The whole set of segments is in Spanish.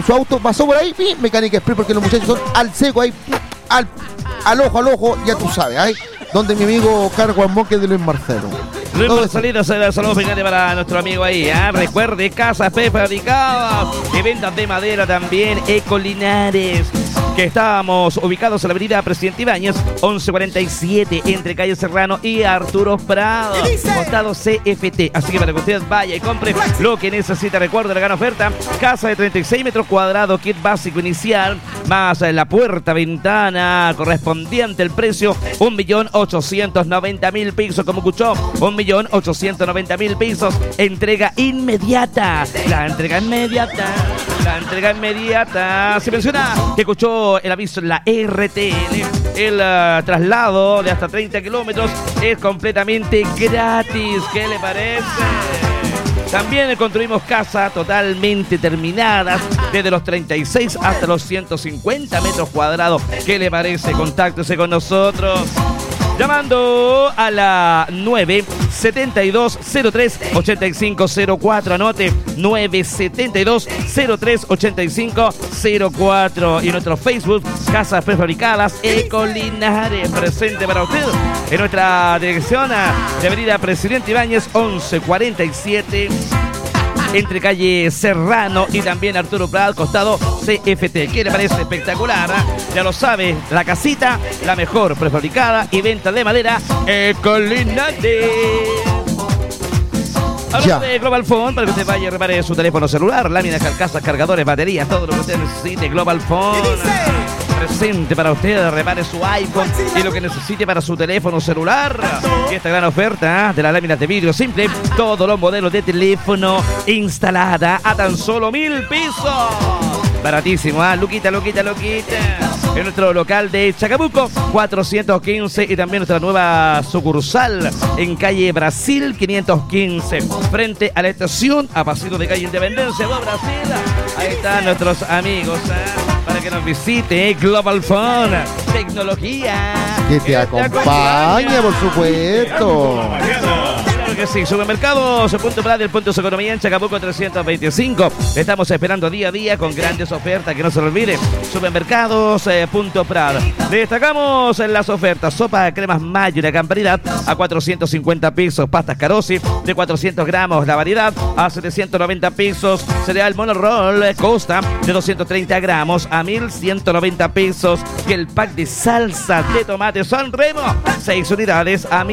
su auto, pasó por ahí, Mecánica Express, porque los muchachos son al seco ahí, al ojo, ya tú sabes, ahí, donde mi amigo Carlos Monque de Luis Marcelo. Luis Marcelino, saludos finales para nuestro amigo ahí. Recuerde, casas prefabricadas y ventas de madera también, Ecolinares, que estábamos ubicados en la avenida Presidente Ibáñez, 1147, entre calle Serrano y Arturo Prado, costado CFT. Así que para que usted vaya y compre lo que necesita, recuerde la gran oferta: casa de 36 metros cuadrados, kit básico inicial, más la puerta, ventana correspondiente, el precio 1.890.000 pesos, como escuchó, 1.890.000 pesos, entrega inmediata, la entrega inmediata. Se menciona que escuchó el aviso en la RTL, el traslado de hasta 30 kilómetros es completamente gratis. ¿Qué le parece? También construimos casas totalmente terminadas, desde los 36 hasta los 150 metros cuadrados. ¿Qué le parece? Contáctese con nosotros llamando a la 972-03-8504. Anote, 972-03-8504. Y nuestro Facebook, Casas Prefabricadas Ecolinares, presente para usted en nuestra dirección de avenida Presidente Ibáñez, 1147, entre calle Serrano y también Arturo Prat, costado CFT. ¿Qué le parece? Espectacular, ya lo sabe, la casita, la mejor prefabricada y venta de madera, Ecolinares. Hablamos de Global Phone, para que usted vaya y repare su teléfono celular, láminas, carcasas, cargadores, baterías, todo lo que usted necesite. Global Phone, presente para usted, repare su iPhone y lo que necesite para su teléfono celular. Y esta gran oferta de las láminas de vidrio simple, todos los modelos de teléfono instalada a tan solo 1.000 pesos. Baratísimo, Luquita. En nuestro local de Chacabuco, 415, y también nuestra nueva sucursal en calle Brasil 515, frente a la estación, a pasito de calle Independencia, Brasil. Ahí están nuestros amigos, para que nos visite. Global Phone, tecnología que te acompaña, por supuesto. Claro que sí. Supermercados Punto Prat, el punto de su economía en Chacabuco 325. Estamos esperando día a día con grandes ofertas, que no se lo olvide. Supermercados Punto Prat. Destacamos en las ofertas: sopa de cremas Mayo, una gran variedad, a 450 pesos. Pastas Carosi de 400 gramos, la variedad, a 790 pesos. Cereal Monoroll Costa de 230 gramos, a 1.190 pesos. Y el pack de salsa de tomate Sanremo, 6 unidades, a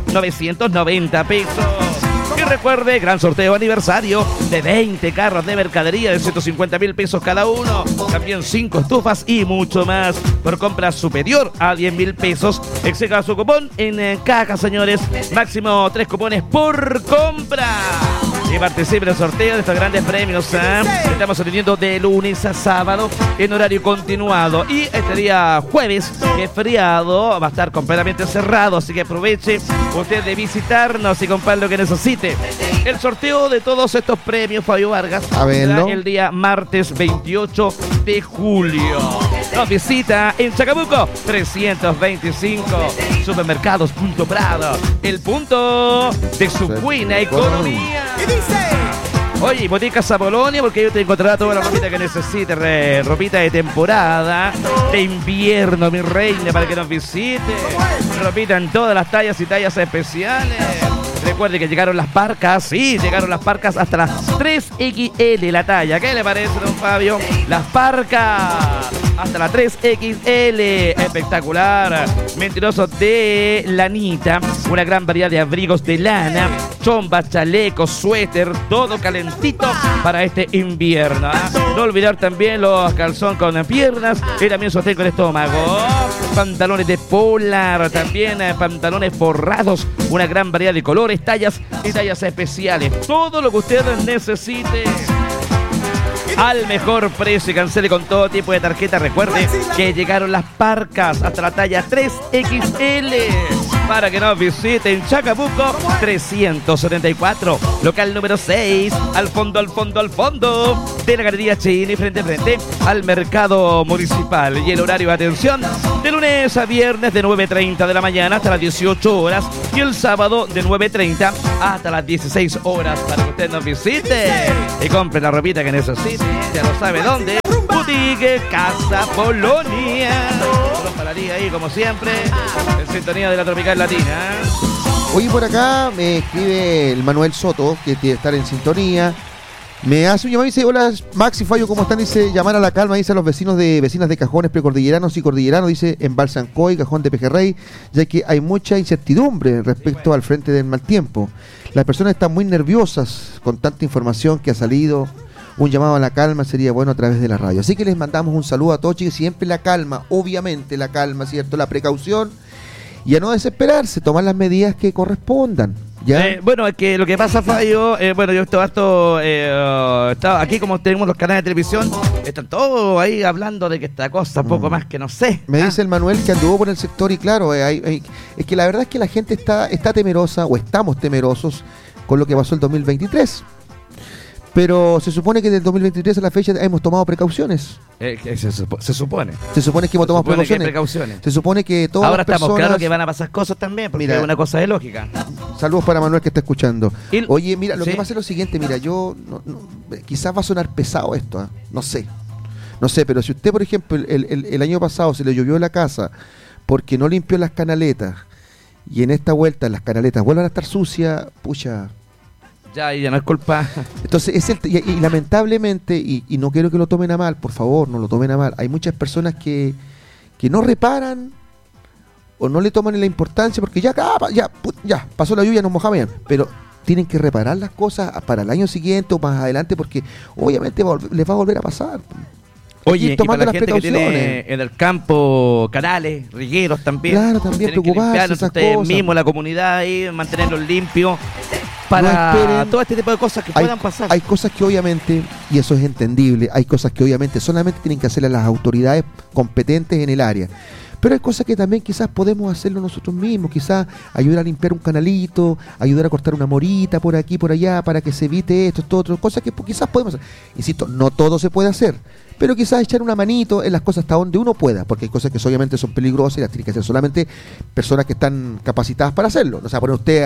1.990 pesos. Y recuerde, gran sorteo aniversario de 20 carros de mercadería de 150.000 pesos cada uno. También 5 estufas y mucho más. Por compra superior a 10.000 pesos, exega su cupón en caja, señores. Máximo 3 cupones por compra. Y participe en el sorteo de estos grandes premios. Estamos atendiendo de lunes a sábado en horario continuado. Y este día jueves, que es feriado, va a estar completamente cerrado. Así que aproveche usted de visitarnos y comprar lo que necesite. El sorteo de todos estos premios, Fabio Vargas, será el día martes 28 de julio. Nos visita en Chacabuco 325. Supermercados Punto Prado, el punto de su buena economía. Oye, Botica Zapolonia, porque yo te encontrará toda la ropita que necesites, ropita de temporada, de invierno, mi reina, para que nos visite. Ropita en todas las tallas y tallas especiales. Recuerde que llegaron las parcas, sí, llegaron las parcas hasta las 3XL la talla. ¿Qué le parece, don Fabio? Las parcas hasta la 3XL, espectacular. Mentiroso de lanita, una gran variedad de abrigos de lana, chombas, chalecos, suéter, todo calentito para este invierno. No olvidar también los calzón con piernas y también sostén con estómago. Pantalones de polar, también pantalones forrados, una gran variedad de colores, tallas y tallas especiales. Todo lo que usted necesite al mejor precio, y cancele con todo tipo de tarjeta. Recuerde que llegaron las parcas hasta la talla 3XL para que nos visiten. Chacabuco 374, local número 6, al fondo de la Galería Chini, frente a frente al mercado municipal. Y el horario de atención de lunes a viernes de 9:30 de la mañana hasta las 18 horas y el sábado de 9:30 hasta las 16 horas para que usted nos visite y compre la ropita que necesite. Ya lo sabe dónde. Boutique Casa Polonia. Para ti ahí, como siempre, en sintonía de la Tropical Latina. Hoy por acá me escribe el Manuel Soto, que tiene que estar en sintonía. Me hace un llamado y dice: hola Max y Fallo, ¿cómo están? Dice: llamar a la calma, dice, a los vecinas de Cajones precordilleranos y cordilleranos, dice, en Balsancoy, Cajón de Pejerrey, ya que hay mucha incertidumbre respecto al frente del mal tiempo. Las personas están muy nerviosas con tanta información que ha salido. Un llamado a la calma sería bueno a través de la radio. Así que les mandamos un saludo a todos, chicos. Siempre la calma, obviamente la calma, ¿cierto? La precaución y a no desesperarse, tomar las medidas que correspondan. ¿Ya? Bueno, es que lo que pasa, Fallo, bueno, yo estaba aquí, como tenemos los canales de televisión, están todos ahí hablando de que esta cosa, poco más que no sé. Me dice el Manuel que anduvo por el sector y claro, es que la verdad es que la gente está temerosa, o estamos temerosos con lo que pasó el 2023. Pero se supone que del 2023 a la fecha hemos tomado precauciones. Se supone. Se supone que hemos tomado precauciones. Se supone que todas ahora las personas... estamos claros que van a pasar cosas también, porque mira, es una cosa de lógica. Saludos para Manuel que está escuchando. Oye, mira, lo que pasa es lo siguiente, mira, yo... quizás va a sonar pesado esto, no sé, pero si usted, por ejemplo, el año pasado se le llovió la casa porque no limpió las canaletas y en esta vuelta las canaletas vuelvan a estar sucias, pucha... Ya no es culpa. Entonces, y lamentablemente, y no quiero que lo tomen a mal, por favor, no lo tomen a mal. Hay muchas personas que no reparan o no le toman la importancia porque ya pasó la lluvia, nos mojamos, pero tienen que reparar las cosas para el año siguiente o más adelante porque obviamente les va a volver a pasar. Oye, y para la gente que tiene en el campo canales, rigueros también. Claro, también preocuparse esas ustedes cosas. mismos, la comunidad ahí, mantenerlos limpios. Para todo este tipo de cosas que puedan pasar. Hay cosas que obviamente, y eso es entendible, hay cosas que obviamente solamente tienen que hacerlas las autoridades competentes en el área. Pero hay cosas que también quizás podemos hacerlo nosotros mismos, quizás ayudar a limpiar un canalito, ayudar a cortar una morita por aquí, por allá, para que se evite esto, otras cosas que quizás podemos hacer. Insisto, no todo se puede hacer, pero quizás echar una manito en las cosas hasta donde uno pueda, porque hay cosas que obviamente son peligrosas y las tienen que hacer solamente personas que están capacitadas para hacerlo. No se va a poner usted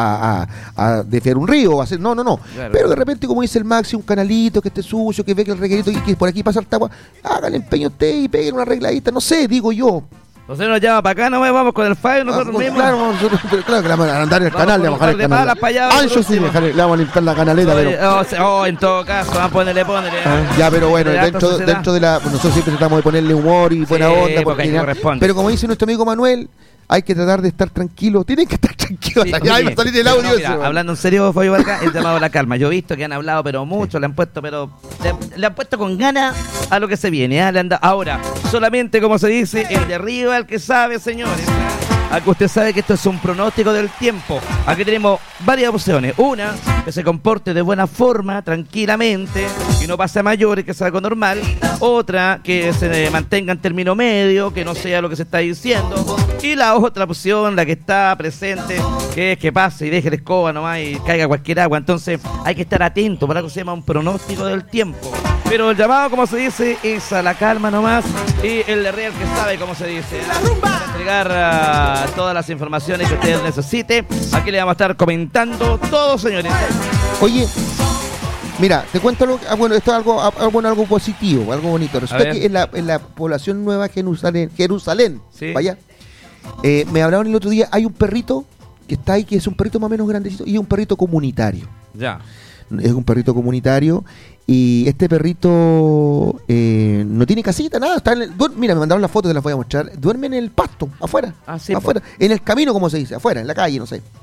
a desviar un río o hacer, no. Claro. Pero de repente, como dice el Maxi, un canalito que esté sucio, que ve que el reguerito y que por aquí pasa el agua, hágale empeño usted y peguen una arregladita, no sé, digo yo. Entonces nos llama para acá, no vamos con el fallo nosotros mismos. Claro, claro que le vamos a andar en el canal, le vamos a bajar el canal. Yo sí, le vamos a limpiar la canaleta, pero... en todo caso, ponele. Ya, pero bueno, dentro de la... Nosotros siempre tratamos de ponerle humor y buena onda. Pero como dice nuestro amigo Manuel, hay que tratar de estar tranquilo. Tienen que estar tranquilos. Sí, ya va a salir el audio. Mira, hablando en serio, Fabio Vargas, el llamado a la calma. Yo he visto que han hablado, pero mucho, le han puesto con ganas a lo que se viene. Ahora, solamente como se dice, el de arriba el que sabe, señores. Aquí usted sabe que esto es un pronóstico del tiempo. Aquí tenemos varias opciones. Una, que se comporte de buena forma, tranquilamente, y no pase a mayores, que sea algo normal. Otra, que se mantenga en término medio, que no sea lo que se está diciendo. Y la otra opción, la que está presente, que es que pase y deje la escoba nomás y caiga cualquier agua. Entonces hay que estar atento, para que se llama un pronóstico del tiempo. Pero el llamado, como se dice, es a la calma nomás. Y el de real que sabe, como se dice, para entregar todas las informaciones que ustedes necesiten. Aquí le vamos a estar comentando todo, señores. Oye, mira, te cuento algo, esto es algo positivo, algo bonito. Resulta que en la población nueva Jerusalén, ¿sí? Vaya, me hablaron el otro día, hay un perrito que está ahí, que es un perrito más o menos grandecito, y es un perrito comunitario. Ya. Es un perrito comunitario. Y este perrito no tiene casita, nada. Mira, me mandaron las fotos, te las voy a mostrar. Duerme en el pasto, afuera. Sí, afuera, en el camino, como se dice, afuera, en la calle, no sé.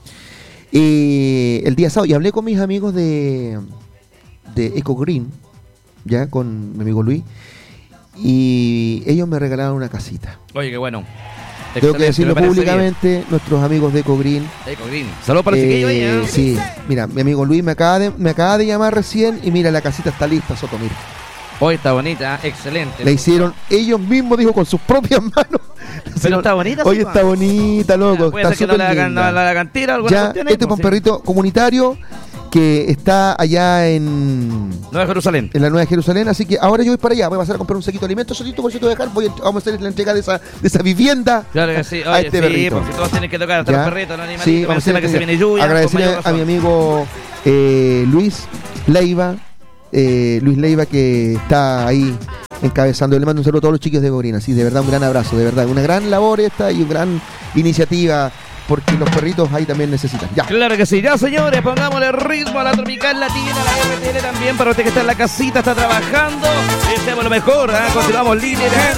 El día sábado, y hablé con mis amigos de Eco Green, ya, con mi amigo Luis, y ellos me regalaron una casita. Oye, qué bueno. Tengo que decirlo públicamente, nuestros amigos de Eco Green. Saludos para el chiquillo ahí, Sí, mira, mi amigo Luis me acaba de llamar recién y mira, la casita está lista, Soto, mira. Hoy está bonita, excelente. La hicieron ellos mismos, dijo, con sus propias manos. Pero está bonita. Hoy está bonita, loco. Puede ser que no la hagan tira, alguna cuestión. Este es un perrito comunitario que está allá en Nueva Jerusalén. En la Nueva Jerusalén, así que ahora yo voy para allá, voy a pasar a comprar un saquito de alimentos, solito por si te voy a dejar, vamos a hacer la entrega de esa vivienda. Claro que sí, oye, a este perrito. Porque todos tienen que tocar hasta los perritos, los animalitos, sí, vamos a que se viene lluvia. Agradecerle a mi amigo Luis Leiva, que está ahí encabezando. Le mando un saludo a todos los chicos de Gorina. Sí, de verdad, un gran abrazo, de verdad. Una gran labor esta y una gran iniciativa, porque los perritos ahí también necesitan. Ya. Claro que sí. Ya, señores, pongámosle ritmo a la Tropical Latina, a la RTL también, para usted que está en la casita, está trabajando. Deseamos lo mejor, ¿eh? Continuamos líderes.